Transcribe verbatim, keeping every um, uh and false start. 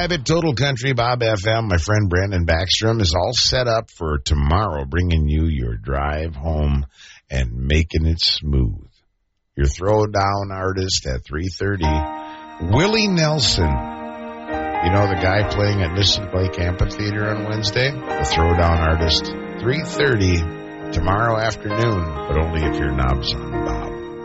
Habit, Total Country, Bob F M. My friend Brandon Backstrom is all set up for tomorrow, bringing you your drive home and making it smooth. Your throwdown artist at three thirty, Willie Nelson. You know the guy playing at Mystic Lake Amphitheater on Wednesday? The throwdown artist, three thirty tomorrow afternoon, but only if your knob's on.